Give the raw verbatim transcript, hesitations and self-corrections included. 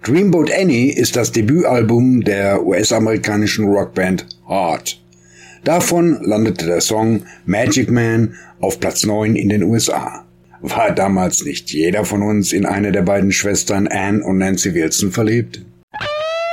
Dreamboat Annie ist das Debütalbum der U S-amerikanischen Rockband Heart. Davon landete der Song Magic Man auf Platz neun in den U S A. War damals nicht jeder von uns in eine der beiden Schwestern Ann und Nancy Wilson verliebt?